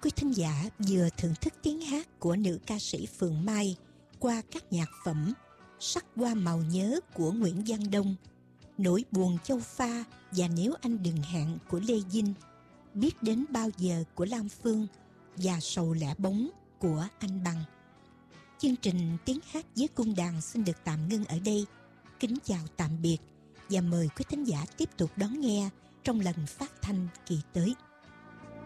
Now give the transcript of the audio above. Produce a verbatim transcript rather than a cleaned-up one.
quý thính giả vừa thưởng thức tiếng hát của nữ ca sĩ Phượng Mai qua các nhạc phẩm Sắc Hoa Màu Nhớ của Nguyễn Văn Đông, Nỗi Buồn Châu Pha và Nếu Anh Đừng Hẹn của Lê Dinh, Biết Đến Bao Giờ của Lam Phương và Sầu Lẻ Bóng của Anh Bằng. Chương trình tiếng hát với cung đàn xin được tạm ngưng ở đây. Kính chào tạm biệt và mời quý thính giả tiếp tục đón nghe trong lần phát thanh kỳ tới.